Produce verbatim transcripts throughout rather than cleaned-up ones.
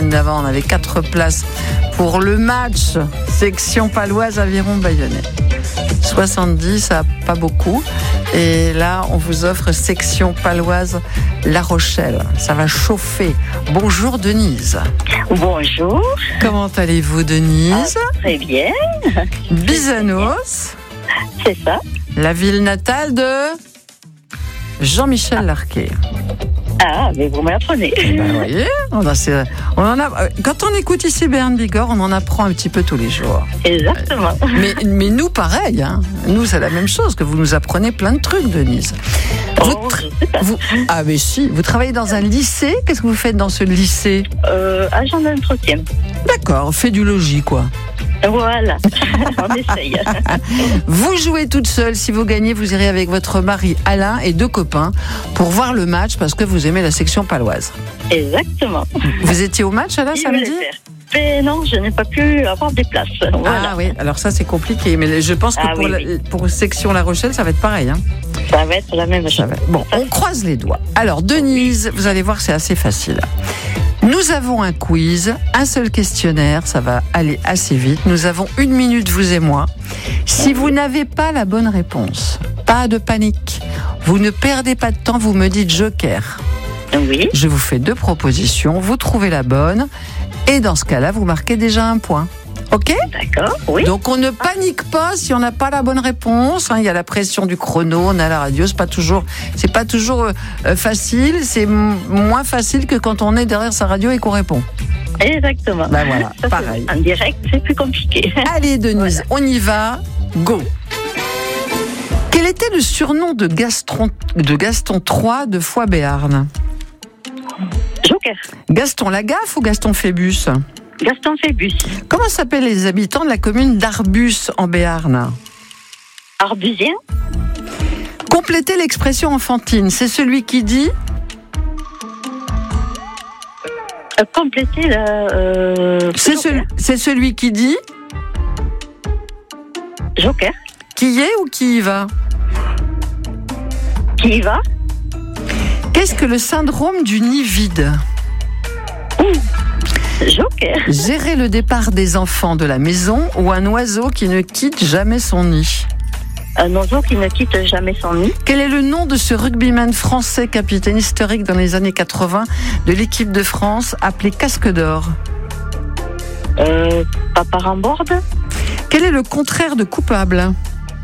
semaine d'avant, on avait quatre places pour le match section paloise Aviron-Bayonnais. soixante-dix, ça pas beaucoup. Et là, on vous offre section paloise La Rochelle. Ça va chauffer. Bonjour Denise. Bonjour. Comment allez-vous Denise? Ah, très bien. Bizanos. C'est ça. La ville natale de Jean-Michel Larquet. Ah, mais vous m'apprenez. Ben, vous voyez, on, a, on en a, quand on écoute ici Béarn Bigorre, on en apprend un petit peu tous les jours. Exactement. Mais, mais nous, pareil. Hein. Nous, c'est la même chose, que vous nous apprenez plein de trucs, Denise. Vous, Oh, je sais pas. vous, ah, mais si. Vous travaillez dans un lycée. Qu'est-ce que vous faites dans ce lycée? Euh, agent d'entretien. D'accord, fait du logis, quoi. Voilà, on essaye. Vous jouez toute seule. Si vous gagnez, vous irez avec votre mari Alain et deux copains pour voir le match parce que vous aimez la section paloise. Exactement. Vous étiez au match, là, Il samedi? voulait faire. Mais non, je n'ai pas pu avoir des places. Voilà. Ah oui, alors ça c'est compliqué, mais je pense que Ah, pour, oui, la, oui. pour section La Rochelle, ça va être pareil. Hein. Ça va être la même Ça chose. va- Bon, on croise les doigts. Alors Denise, vous allez voir, c'est assez facile. Nous avons un quiz, un seul questionnaire, ça va aller assez vite. Nous avons une minute, vous et moi. Si vous n'avez pas la bonne réponse, pas de panique. Vous ne perdez pas de temps, vous me dites joker. Oui, Je vous fais deux propositions, vous trouvez la bonne, et dans ce cas-là, vous marquez déjà un point. Ok ? d'accord, oui. Donc on ne panique pas si on n'a pas la bonne réponse. hein. Il y a la pression du chrono, on a la radio, c'est pas toujours, c'est pas toujours euh, facile. C'est m- moins facile que quand on est derrière sa radio et qu'on répond. Exactement. Ben voilà, Ça, pareil. c'est- En direct, c'est plus compliqué. Allez Denise, on y va. Go. Quel était le surnom de Gaston, de Gaston trois de Foix-Béarn? Joker. Gaston Lagaffe ou Gaston Phébus? Gaston Phébus. Comment s'appellent les habitants de la commune d'Arbus en Béarn? Arbusien. Complétez l'expression enfantine. C'est celui qui dit Euh, compléter la. Euh, C'est, Joker. celui, c'est celui qui dit Joker. qui est ou qui y va? Qui y va? Qu'est-ce que le syndrome du nid vide? Joker. Gérer le départ des enfants de la maison ou un oiseau qui ne quitte jamais son nid? Un oiseau qui ne quitte jamais son nid. Quel est le nom de ce rugbyman français, capitaine historique dans les années quatre-vingts de l'équipe de France, appelé Casque d'Or? Euh, Papa Ramborde. Quel est le contraire de coupable?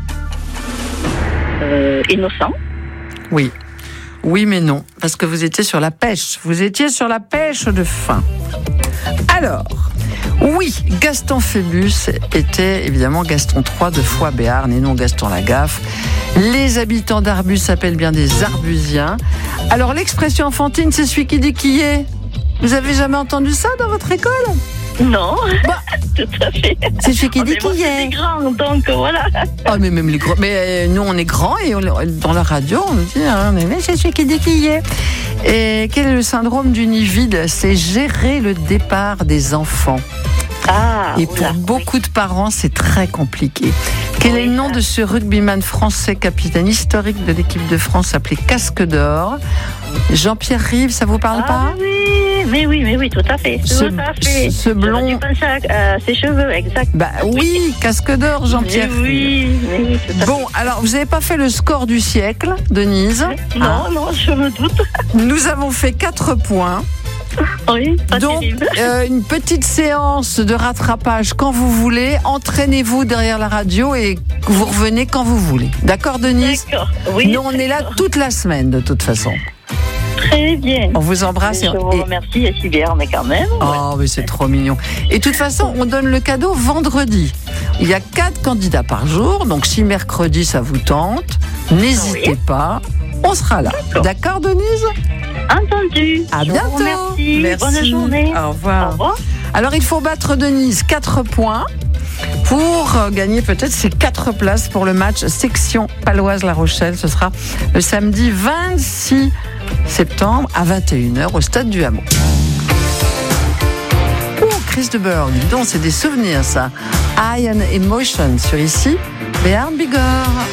Euh, innocent. Oui. Oui, mais non, parce que vous étiez sur la pêche. Vous étiez sur la pêche de faim. Alors, oui, Gaston Phébus était évidemment Gaston trois de Foix-Béarn et non Gaston Lagaffe. Les habitants d'Arbus s'appellent bien des Arbusiens. Alors, l'expression enfantine, c'est celui qui dit qui est. Vous avez jamais entendu ça dans votre école? Non, Bah. tout à fait. C'est celui qui Oh, dit mais moi, qui c'est est. des grands, donc voilà. Ah, mais même les grands. Mais euh, nous, on est grands et on- dans la radio, on nous dit, hein, mais c'est celui qui dit qui est. Et quel est le syndrome du nid vide? C'est gérer le départ des enfants. Ah, Et pour oula. beaucoup de parents, c'est très compliqué. Quel est Oui, le nom ça. de ce rugbyman français, capitaine historique de l'équipe de France, appelé Casque d'Or? Jean-Pierre Rive, ça vous parle Ah, pas? oui, mais oui, mais oui, tout à fait. Ce- tout à fait. ce blond- J'aurais dû penser à, à ses cheveux, exact. Bah oui, Casque d'Or, Jean-Pierre Mais Rive. oui, mais oui, tout à Bon, alors, vous n'avez pas fait le score du siècle, Denise? fait. Non, non, je me doute. Nous avons fait quatre points. Oui, pas Donc, terrible. euh, une petite séance de rattrapage quand vous voulez. Entraînez-vous derrière la radio et vous revenez quand vous voulez. D'accord, Denise? D'accord. Oui, Nous, on est là toute la semaine, de toute façon. très bien. On vous embrasse. Je et- vous et- remercie, et si bien, mais quand même. Oh, mais c'est trop mignon. Et de toute façon, on donne le cadeau vendredi. Il y a quatre candidats par jour. Donc, si mercredi, ça vous tente, n'hésitez Oui. pas. On sera là. D'accord. D'accord, Denise? Entendu. À Je bientôt. vous remercie. Merci. Bonne journée. Au revoir. Au revoir. Alors, il faut battre Denise, quatre points, pour euh, gagner peut-être ces quatre places pour le match section Paloise-La Rochelle. Ce sera le samedi vingt-six septembre à vingt et une heures au stade du Hameau. Oh, Chris de Burgh, dis donc, c'est des souvenirs ça. Eye and Emotion sur ici, Béarn Bigorre.